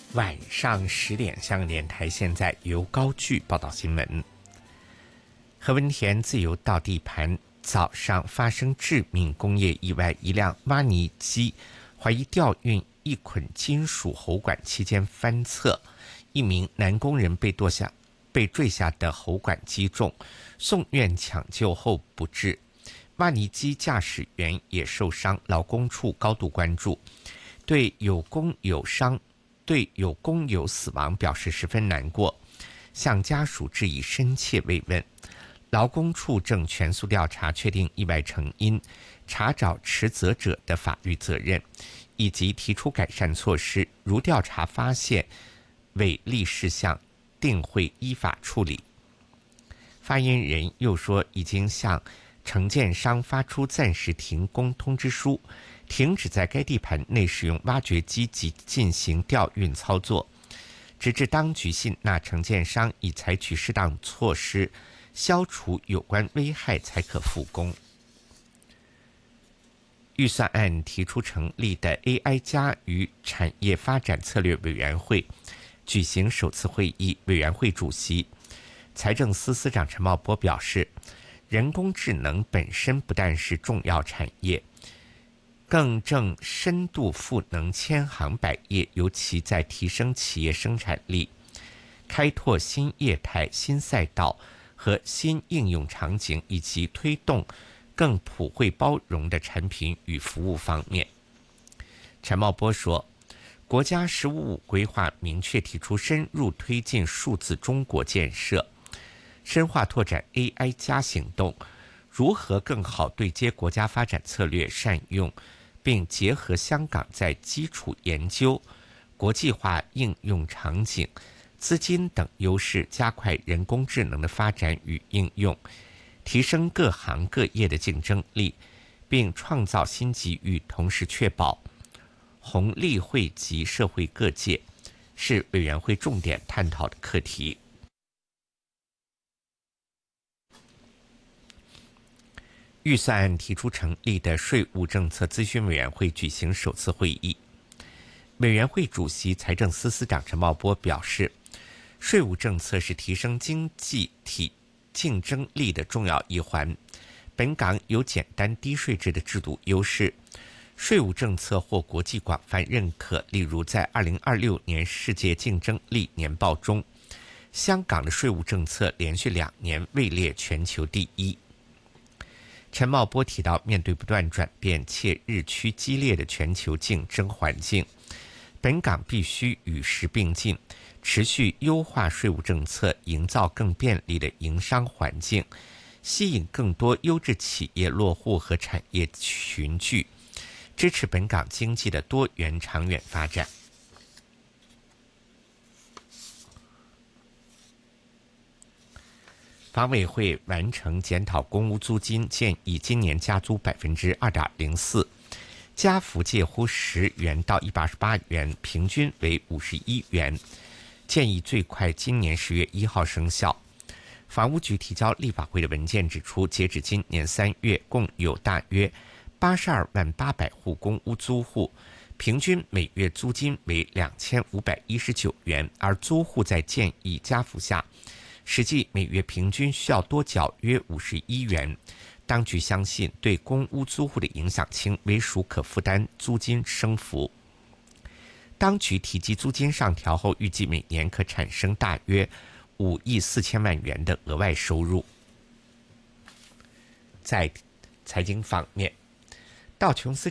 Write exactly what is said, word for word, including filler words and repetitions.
晚上十点，香港电台现在由高炬报道新闻。何文田自由道地盘早上发生致命工业意外，一辆挖泥机怀疑吊运一捆金属喉管期间翻侧，一名男工人被堕下被坠下的喉管击中，送院抢救后不治。挖泥机驾驶员也受伤，劳工处高度关注，对有工有伤。对有工友死亡表示十分难过，向家属致以深切慰问。劳工处正全速调查，确定意外成因，查找持责者的法律责任，以及提出改善措施。如调查发现违例事项，定会依法处理。发言人又说，已经向承建商发出暂时停工通知书，停止在该地盘内使用挖掘机及进行吊运操作，直至当局信纳承建商已采取适当措施消除有关危害才可复工。预算案提出成立的 A I 加与产业发展策略委员会举行首次会议，委员会主席财政司司长陈茂波表示，人工智能本身不但是重要产业，更正深度赋能千行百业，尤其在提升企业生产力、开拓新业态、新赛道和新应用场景，以及推动更普惠包容的产品与服务方面。陈茂波说，国家“十五五”规划明确提出深入推进数字中国建设，深化拓展 A I 加行动，如何更好对接国家发展策略，善用并结合香港在基础研究、国际化应用场景、资金等优势，加快人工智能的发展与应用，提升各行各业的竞争力，并创造新机遇，同时确保红利惠及社会各界，是委员会重点探讨的课题。预算案提出成立的税务政策咨询委员会举行首次会议，委员会主席财政司司长陈茂波表示，税务政策是提升经济体竞争力的重要一环。本港有简单低税制的制度优势，税务政策获国际广泛认可。例如，在二零二六年世界竞争力年报中，香港的税务政策连续两年位列全球第一。陈茂波提到，面对不断转变且日趋激烈的全球竞争环境，本港必须与时并进，持续优化税务政策，营造更便利的营商环境，吸引更多优质企业落户和产业群聚，支持本港经济的多元长远发展。房委会完成检讨公屋租金，建议今年加租百分之二点零四，加幅介乎十元到一百二十八元，平均为五十一元，建议最快今年十月一号生效。房屋局提交立法会的文件指出，截止今年三月，共有大约八十二万八百户公屋租户，平均每月租金为两千五百一十九元，而租户在建议加幅下，实际每月平均需要多缴约五十一元。当局相信对公屋租户的影响轻微，属可负担租金升幅。当局提及租金上调后，预计每年可产生大约五亿四千万元的额外收入。在财经方面，道琼斯